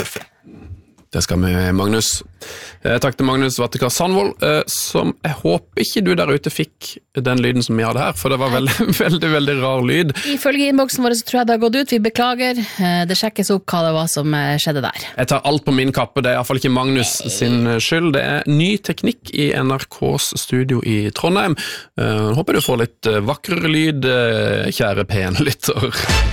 Fiffi. Det skal vi, Magnus. Takk til Magnus Vattekar Sandvold, som jeg håper ikke du der ute fikk den lyden som vi hadde her, for det var veldig rar lyd. Ifølge innboksen vår så tror jeg det har gått ut, vi beklager. Det sjekkes opp hva det var som skjedde der. Jeg tar alt på min kappe, det er i hvert fall ikke Magnus sin skyld. Det er ny teknikk i NRKs studio i Trondheim. Håper du får litt vakrere lyd, kjære pen lytter.